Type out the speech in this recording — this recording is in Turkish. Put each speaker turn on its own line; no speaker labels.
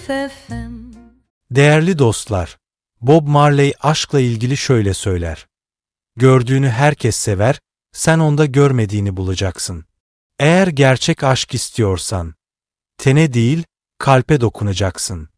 FM.
Değerli dostlar, Bob Marley aşkla ilgili şöyle söyler: gördüğünü herkes sever, sen onda görmediğini bulacaksın. Eğer gerçek aşk istiyorsan, tene değil, kalpe dokunacaksın.